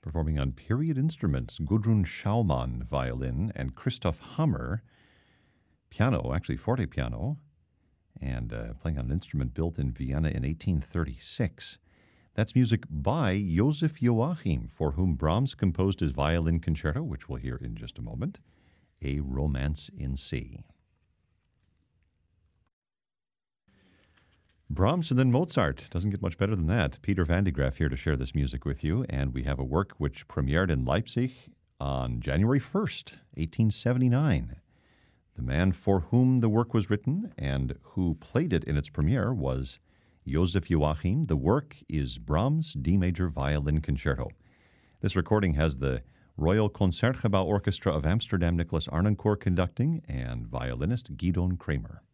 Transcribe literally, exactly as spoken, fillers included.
performing on period instruments, Gudrun Schaumann, violin, and Christoph Hammer, piano, actually forte piano, and uh, playing on an instrument built in Vienna in eighteen thirty-six. That's music by Joseph Joachim, for whom Brahms composed his violin concerto, which we'll hear in just a moment, A Romance in C. Brahms and then Mozart. Doesn't get much better than that. Peter Van de Graaff here to share this music with you, and we have a work which premiered in Leipzig on January first, eighteen seventy-nine. The man for whom the work was written and who played it in its premiere was Joseph Joachim. The work is Brahms' D Major Violin Concerto. This recording has the Royal Concertgebouw Orchestra of Amsterdam Nicholas Arnoncourt conducting and violinist Gidon Kramer.